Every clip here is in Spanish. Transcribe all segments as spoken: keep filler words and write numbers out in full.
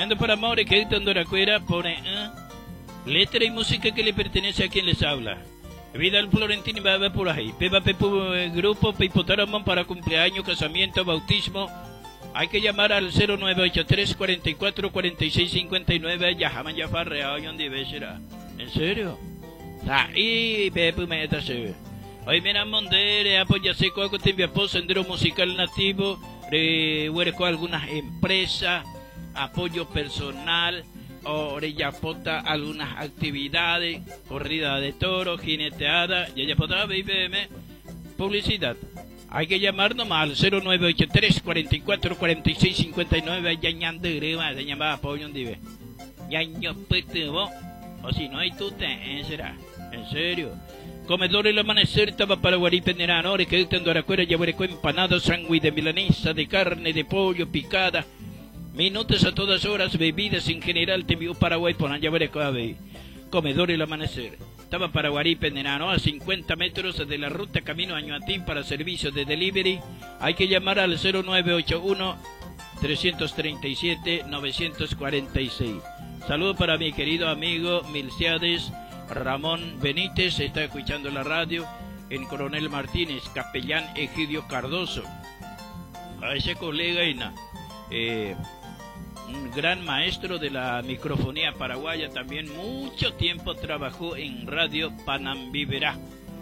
Soñando por amores, que gritando la cuera, pone ¿eh? letra y música que le pertenece a quien les habla. Vida al Florentino y va por ahí. Pepa Pepu, eh, grupo Pipotaramón para cumpleaños, casamiento, bautismo. Hay que llamar al cero nueve ocho tres, cuatro cuatro, cuatro seis cinco nueve. Yahaman Yafarrea, donde ve será. ¿En serio? Ahí, Pepu, métase. Hoy mira Mondere, apoya seco, hago tembiapo, sendero musical nativo. Rehuerco algunas empresas, apoyo personal. Orellapota, algunas actividades, corrida de toro, jineteada, Yayapota, B B M, publicidad. Hay que llamar nomás al cero nueve ocho tres, cuatro cuatro, cuatro seis cinco nueve, Yañande Grima, de llamada apoyo un dive. Yaño Petubo, o si no hay tú te, será, en serio. Comedor el amanecer, estaba para Guaripenderano, ahora que estando a la cuera, llevaré empanado, sándwich de milanesa, de carne, de pollo, picada. Minutos a todas horas, bebidas en general, te envió Paraguay por Anyabarecoabe. Comedor el amanecer. Estaba para Guaripenderano, a cincuenta metros de la ruta camino a Ñuatín para servicios de delivery. Hay que llamar al cero nueve ocho uno, tres tres siete, nueve cuatro seis. Saludo para mi querido amigo Milciades Ramón Benítez, está escuchando la radio en Coronel Martínez, capellán Egidio Cardoso. A ese colega Ina. Eh, un gran maestro de la microfonía paraguaya, también mucho tiempo trabajó en Radio Panambiverá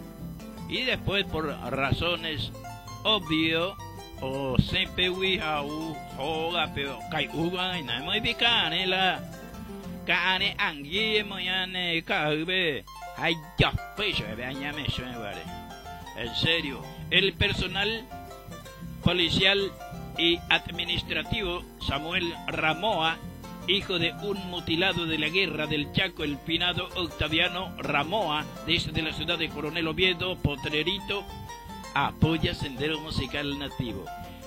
y después por razones obvio o sepewi au hoga pero kai uga ina muy bicane la cane angie moyane kaube ay ya pecho be añame vale. En serio, el personal policial y administrativo Samuel Ramoa, hijo de un mutilado de la guerra del Chaco, el finado Octaviano Ramoa, desde la ciudad de Coronel Oviedo, Potrerito, apoya Sendero Musical Nativo.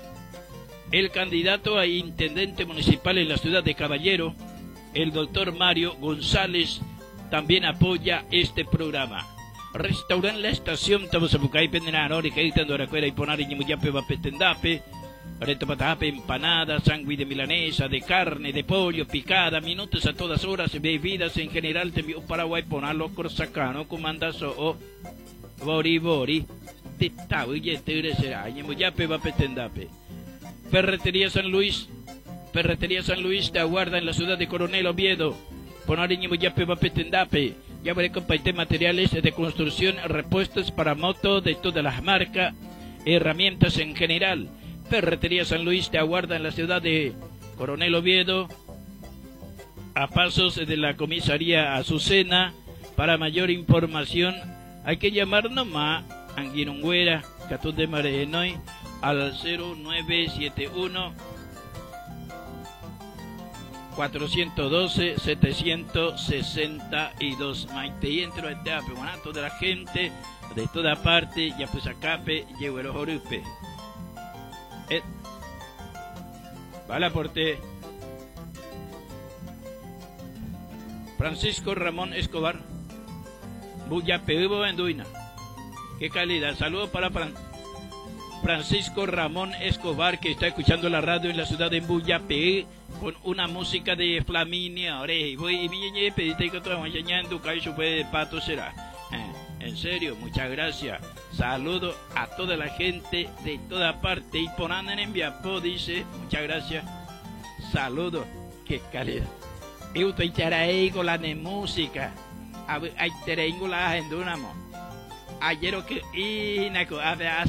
El candidato a intendente municipal en la ciudad de Caballero, el doctor Mario González, también apoya este programa. Restauran la estación Tabosabucay Pendenano, Ricaitando Aracuera y Ponar y Muyape Vapetendape. Areto patape, empanada, sándwich de milanesa, de carne, de pollo, picada, minutos a todas horas, bebidas en general, te envió Paraguay, ponalo corsacano, comandazo o bori bori, te tabuye, te será, ñemuyape va petendape. Ferretería San Luis, Ferretería San Luis te aguarda en la ciudad de Coronel Oviedo, ponar ñemuyape va petendape. Ya veré compartir materiales de construcción, repuestos para moto de todas las marcas, herramientas en general. Ferretería San Luis te aguarda en la ciudad de Coronel Oviedo, a pasos de la comisaría Azucena. Para mayor información hay que llamar nomás a Anguirungüera, Catún de Marenoy, al cero nueve siete uno, cuatro uno dos, siete seis dos. Maite y entro este apeguanato de la gente de toda parte, ya pues acape, llevo el orupe. Eh. Vale, aporte. Francisco Ramón Escobar, Buyapehubo Benduina. Qué calidad. Saludos para Fran Francisco Ramón Escobar, que está escuchando la radio en la ciudad de Buyape con una música de Flaminia. Voy y viene pedite que otra mañana en Ducay de pato será. En serio, muchas gracias. Saludo a toda la gente de toda parte. Y por andan en Viapó, dice, muchas gracias. Saludo, qué calidad. Y usted echará con la de música. Ahí te la agendunamos. Ayer que y naco, a ver,